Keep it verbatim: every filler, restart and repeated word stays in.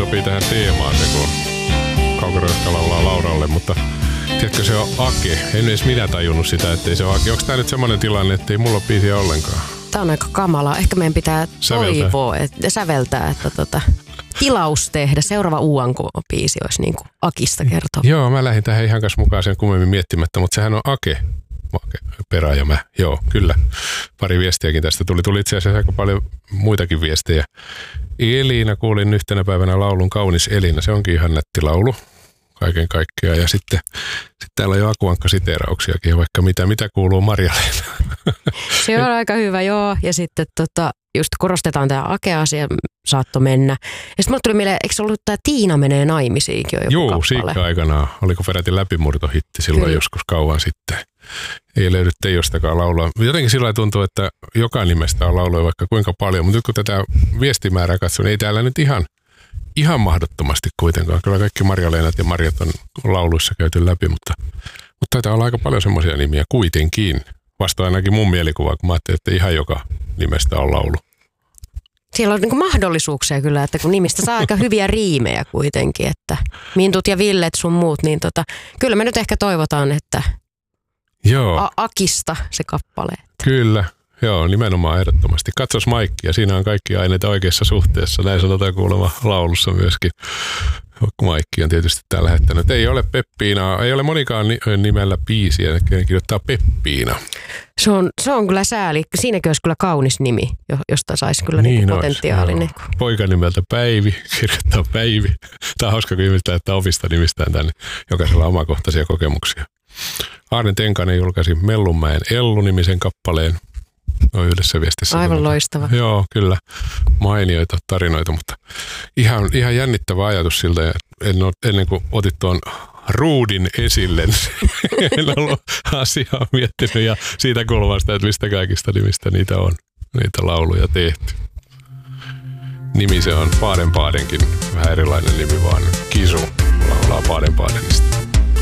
sopii tähän teemaan se, kun Kaukoroiska laulaa Lauralle, mutta tiedätkö, se on Ake. En edes minä tajunnut sitä, ettei se ole Ake. Onko tämä nyt semmoinen tilanne, ettei mulla ole biisiä ollenkaan? Tämä on aika kamalaa. Ehkä meidän pitää säveltää. toivoa, että säveltää, että tota, tilaus tehdä. Seuraava U N K-biisi olisi niin kuin Akista kertoo. Joo, mä lähdin tähän ihan kanssa mukaan sen kummemmin miettimättä, mutta sehän on Ake. Ake Perä ja mä. Joo, kyllä. Pari viestiäkin tästä tuli. Tuli itse asiassa aika paljon muitakin viestejä. Elina, kuulin yhtenä päivänä laulun Kaunis Elina. Se onkin ihan nätti laulu. Kaiken kaikkiaan. Ja sitten, sitten täällä on jo akuankka-siteerauksiakin, vaikka mitä, mitä kuuluu Marja-Leena. Se on aika hyvä, joo. Ja sitten tota, just korostetaan tämä Ake-asia, saatto mennä. Ja sitten mulle tuli mieleen, eikö se ollut tämä Tiina menee naimisiinkin jo joku Joo, kappale? Siikka aikanaan. Oliko peräti läpimurtohitti silloin Kyllä. joskus kauan sitten. Ei löydy Teijostakaan laulua. Jotenkin sillä tuntuu, että joka nimestä on lauluja vaikka kuinka paljon. Mutta nyt kun tätä viestimäärää katson, niin ei täällä nyt ihan... Ihan mahdottomasti kuitenkaan. Kyllä kaikki Marja-Leenat ja Marjat on lauluissa käyty läpi, mutta, mutta taitaa olla aika paljon semmoisia nimiä kuitenkin. Vasta ainakin mun mielikuva, kun mä ajattelin, että ihan joka nimestä on laulu. Siellä on niin kuin mahdollisuuksia kyllä, että kun nimistä saa aika hyviä riimejä kuitenkin, että Mintut ja Villet sun muut, niin tota, kyllä me nyt ehkä toivotaan, että Joo. A- Akista se kappale. Kyllä. Joo, nimenomaan ehdottomasti. Katsos Maikkia, siinä on kaikki aineita oikeassa suhteessa. Näin sanotaan kuulemma laulussa myöskin. Maikki on tietysti tää lähettänyt. Ei ole Peppiina, ei ole monikaan nimellä biisiä, kenen kirjoittaa Peppiina. Se on, se on kyllä sääli. Siinäkin olisi kyllä kaunis nimi, josta saisi kyllä niin niinku potentiaalinen. Olisi, poika nimeltä Päivi, kirjoittaa Päivi. Tämä on hauska kysyä, että omista nimistään tänne jokaisella omakohtaisia kokemuksia. Aarne Tenkanen julkaisi Mellunmäen Ellu-nimisen kappaleen. No yhdessä viestissä. Aivan sanotaan. Loistava. Joo, kyllä. Mainioita tarinoita, mutta ihan, ihan jännittävä ajatus siltä. En ole, ennen kuin otit tuon ruudin esille, en ollut asiaa miettinyt ja siitä kulmasta, että mistä kaikista nimistä niitä on, niitä lauluja tehty. Nimi se on Baden-Badenkin, vähän erilainen nimi vaan. Kisu laulaa Baden-Badenista.